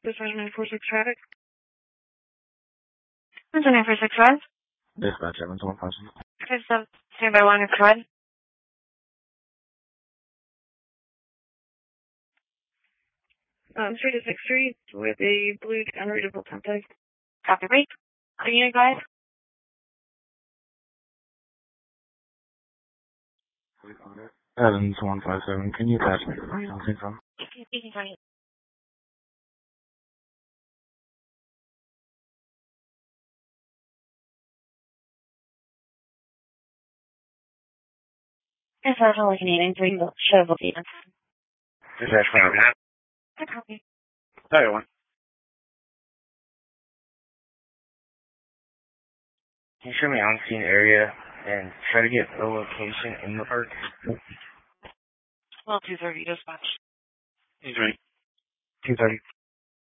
Dispatch 946 traffic. That's 9465. Dispatch 715. Okay, so stand by 1 and go ahead. Street to 6th Street with a blue unreadable temp tag. Copy, rate. Clean it, guys. 7157. Can you attach me to something from? Yes, I was only Canadian, so you can show the data. Dispatch 5. I copy. Sorry, one. Can you show me on scene area and try to get the location in the park? Well, 230 dispatch. 230. 230.